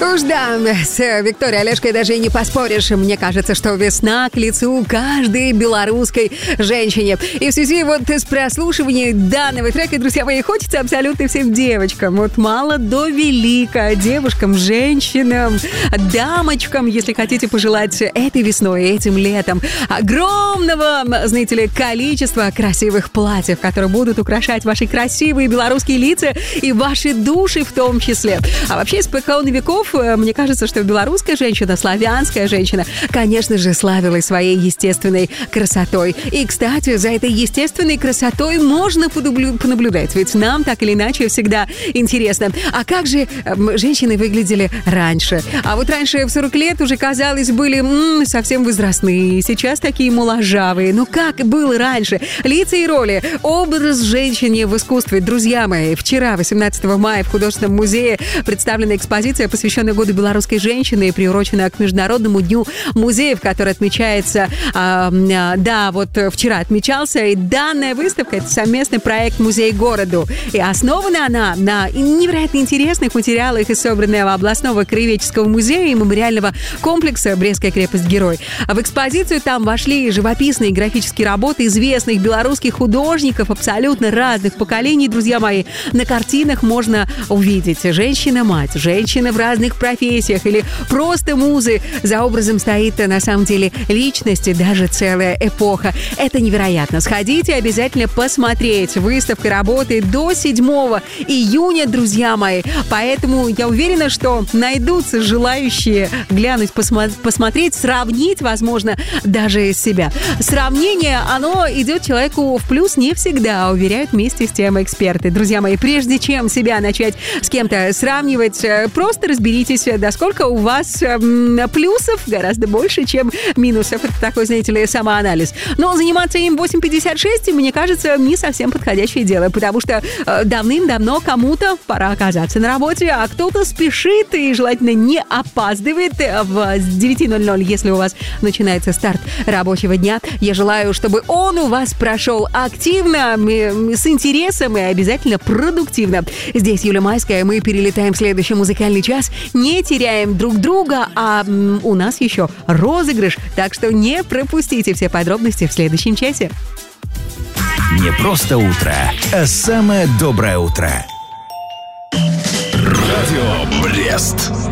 Уж да, с Викторией Олешкой даже и не поспоришь. Мне кажется, что весна к лицу каждой белорусской женщине. И в связи вот с прослушиванием данного трека, друзья мои, хочется абсолютно всем девочкам. Вот мало до велика. Девушкам, женщинам, дамочкам, если хотите пожелать этой весной, этим летом огромного, знаете ли, количества красивых платьев, которые будут украшать ваши красивые белорусские лица и ваши души в том числе. А вообще, с испокон веков, мне кажется, что белорусская женщина, славянская женщина, конечно же, славилась своей естественной красотой. И, кстати, за этой естественной красотой можно понаблюдать, ведь нам так или иначе всегда интересно. А как же женщины выглядели раньше? А вот раньше в 40 лет уже, казалось, были совсем возрастные, сейчас такие моложавые. Но как было раньше? Лица и роли, образ женщины в искусстве. Друзья мои, вчера, 18 мая, в Художественном музее представлена экспозиция, посвященная Году белорусской женщины, приуроченная к Международному дню музеев, который отмечается, вот вчера отмечался, и данная выставка — это совместный проект «Музей городу». И основана она на невероятно интересных материалах из собранного областного краеведческого музея и мемориального комплекса «Брестская крепость-герой». В экспозицию там вошли живописные графические работы известных белорусских художников абсолютно разных поколений, друзья мои. На картинах можно увидеть женщина-мать, женщина в разных профессиях или просто музы. За образом стоит, на самом деле, личности, даже целая эпоха. Это невероятно. Сходите, обязательно посмотреть. Выставка работает до 7 июня, друзья мои. Поэтому я уверена, что найдутся желающие глянуть, посмотреть, сравнить, возможно, даже себя. Сравнение, оно идет человеку в плюс не всегда, уверяют вместе с тем эксперты. Друзья мои, прежде чем себя начать с кем-то сравнивать, просто разберитесь, насколько у вас плюсов гораздо больше, чем минусов. Это такой, знаете ли, самоанализ. Но заниматься им 8:56, мне кажется, не совсем подходящее дело, потому что давным-давно кому-то пора оказаться на работе, а кто-то спешит и желательно не опаздывает в 9:00, если у вас начинается старт рабочего дня. Я желаю, чтобы он у вас прошел активно, с интересом и обязательно продуктивно. Здесь Юля Майская, мы перелетаем в следующий музыкальный час, не теряем друг друга, а у нас еще розыгрыш, так что не пропустите все подробности в следующем часе. Не просто утро, а самое доброе утро. Радио Брест.